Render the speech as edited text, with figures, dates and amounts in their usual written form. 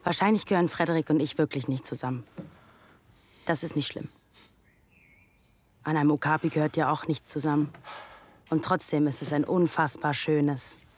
Wahrscheinlich gehören Frederik und ich wirklich nicht zusammen. Das ist nicht schlimm. An einem Okapi gehört ja auch nichts zusammen. Und trotzdem ist es ein unfassbar schönes,